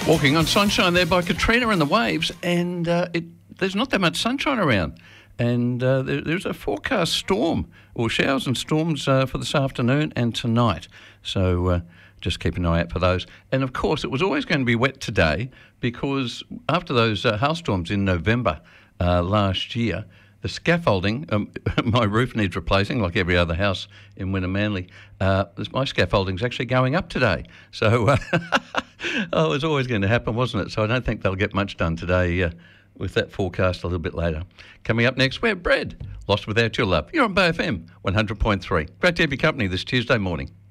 Walking on sunshine there by Katrina and the waves, and there's not that much sunshine around. And there's a forecast storm, or showers and storms for this afternoon and tonight. So just keep an eye out for those. And of course, it was always going to be wet today because after those hailstorms in November last year, the scaffolding, my roof needs replacing like every other house in Wynnum Manly. My scaffolding's actually going up today. So it was always going to happen, wasn't it? So I don't think they'll get much done today with that forecast a little bit later. Coming up next, we're Bread, Lost Without Your Love. You're on BFM 100.3. Great to have your company this Tuesday morning.